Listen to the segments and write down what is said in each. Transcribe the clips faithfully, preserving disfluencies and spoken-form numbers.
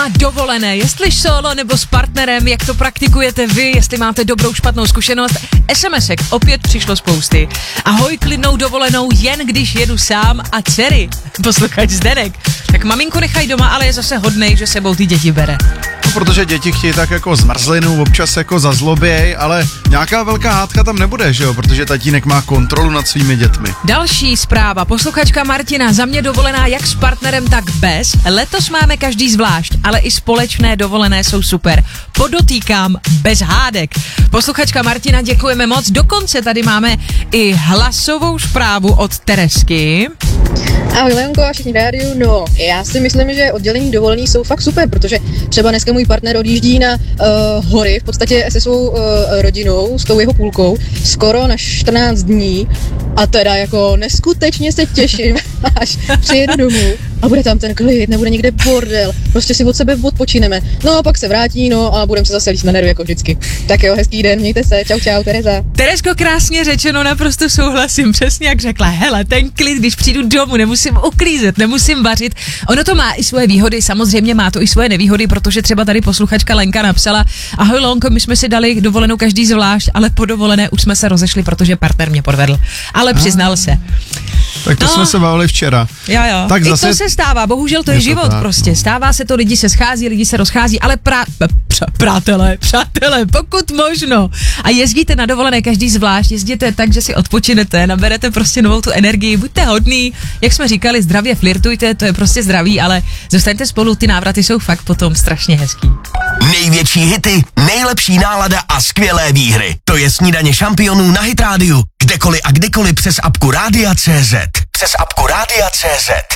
dovolené, jestli solo nebo s partnerem, jak to praktikujete vy, jestli máte dobrou, špatnou zkušenost. es em esek opět přišlo spousty. Ahoj, klidnou dovolenou, jen když jedu sám a dcery. Posluchač Zdenek. Tak maminku nechaj doma, ale je zase hodnej, že sebou ty děti bere. No, protože děti chtějí tak jako zmrzlinu, občas jako zazloběj, ale nějaká velká hádka tam nebude, že jo, protože tatínek má kontrolu nad svými dětmi. Další zpráva, posluchačka Martina, za mě dovolená jak s partnerem, tak bez. Letos máme každý zvlášť, ale i společné dovolené jsou super. Podotýkám, bez hádek. Posluchačka Martina, děkujeme moc. Dokonce tady máme i hlasovou zprávu od Teresky. Ahoj Leonko a všichni v rádiu, no já si myslím, že oddělení dovolený jsou fakt super, protože třeba dneska můj partner odjíždí na uh, hory, v podstatě se svou uh, rodinou, s tou jeho půlkou, skoro na čtrnáct dní a teda jako neskutečně se těším, až přijedu domů a bude tam ten klid, nebude někde bordel, prostě si od sebe odpočineme, no a pak se vrátí, no a budeme se zase líst na nervy jako vždycky. Tak jo, hezký den, mějte se, čau čau, Tereza. Teresko, krásně řečeno, naprosto souhlasím, přesně jak řekla, hele, ten klid, když přijdu domů, nemusím uklízet, nemusím vařit, ono to má i svoje výhody, samozřejmě má to i svoje nevýhody, protože třeba tady posluchačka Lenka napsala, ahoj Lonko, my jsme si dali dovolenou každý zvlášť, ale po dovolené už jsme se rozešli, protože partner mě podvedl, ale přiznal se. Tak to no, jsme se bavili včera. Jo, jo. Tak I zase to se stává, bohužel to je, je to život tak, prostě. Stává se to, lidi se schází, lidi se rozchází, ale prá, př, přátelé, přátelé, pokud možno. A jezdíte na dovolené každý zvlášť, jezdíte tak, že si odpočinete, naberete prostě novou tu energii, buďte hodný, jak jsme říkali, zdravě flirtujte, to je prostě zdraví, ale zůstaňte spolu, ty návraty jsou fakt potom strašně hezký. Největší hity, nejlepší nálada a skvělé výhry. To je Snídaně šampionů na Hit rádiu. Kdekoliv a kdykoliv přes apku Rádia tečka cé zet. Přes apku Rádia tečka cé zet.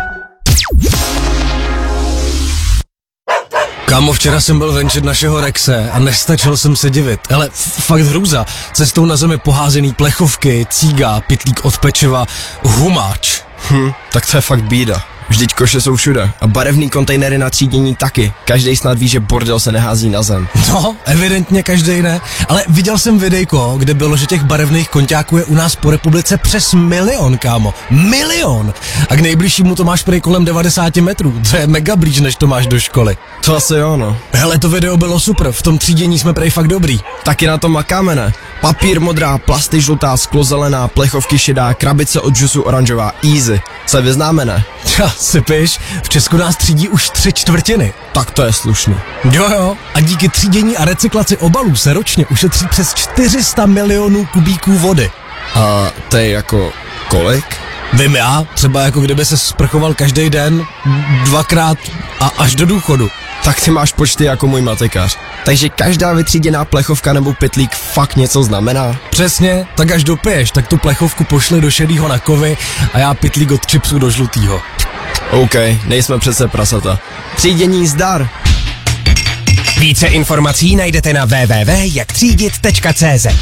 Kámo, včera jsem byl venčit našeho Rexe a nestačil jsem se divit. Ale fakt hrůza. Cestou na zemi poházený plechovky, cíga, pytlík od pečiva, humáč. Hm, tak to je fakt bída. Vždyť koše jsou všude a barevný kontejnery na třídění taky. Každý snad ví, že bordel se nehází na zem. No, evidentně každý ne. Ale viděl jsem videjko, kde bylo, že těch barevných konťáků je u nás po republice přes milion, kámo. Milion! A k nejbližšímu to máš prej kolem devadesát metrů. To je mega blíž, než to máš do školy. To asi jo, no. Hele, to video bylo super, v tom třídění jsme prej fakt dobrý. Taky na tom makáme, ne? Papír modrá, plasty žlutá, sklo zelená, plechovky šedá, krabice od džusu oranžová, easy. Se vyznáme, ne? Ja, sypiš, v Česku nás třídí už tři čtvrtiny. Tak to je slušný. Jo jo, a díky třídění a recyklaci obalů se ročně ušetří přes čtyři sta milionů kubíků vody. A to je jako kolik? Vím já, třeba jako kdyby se sprchoval každý den, dvakrát a až do důchodu. Tak ty máš počty jako můj matikář. Takže každá vytříděná plechovka nebo pytlík fakt něco znamená? Přesně, tak až dopiješ, tak tu plechovku pošli do šedýho na kovy a já pytlík od chipsu do žlutýho. OK, nejsme přece prasata. Třídění zdar! Více informací najdete na w w w tečka jak třídit tečka cé zet.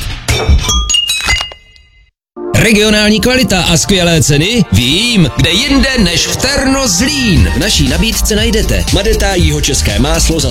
Regionální kvalita a skvělé ceny? Vím, kde jinde než v Terno Zlín. V naší nabídce najdete Madeta jihočeské máslo za